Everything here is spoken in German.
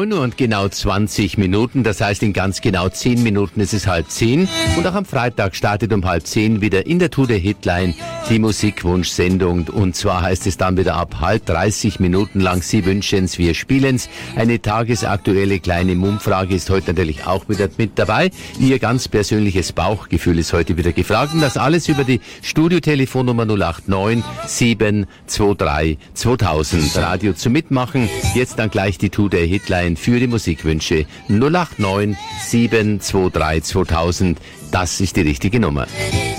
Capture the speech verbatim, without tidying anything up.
neun Uhr und genau zwanzig Minuten. Das heißt, in ganz genau zehn Minuten ist es halb zehn. Und auch am Freitag startet um halb zehn wieder in der Today Hitline die Musikwunsch-Sendung. Und zwar heißt es dann wieder ab halb dreißig Minuten lang, Sie wünschen's, wir spielen's. Eine tagesaktuelle kleine Mummfrage ist heute natürlich auch wieder mit dabei. Ihr ganz persönliches Bauchgefühl ist heute wieder gefragt. Und das alles über die Studiotelefonnummer null acht neun sieben zwei drei zweitausend. Radio zum Mitmachen. Jetzt dann gleich die Today Hitline für die Musikwünsche null acht neun sieben zwei drei zweitausend. Das ist die richtige Nummer.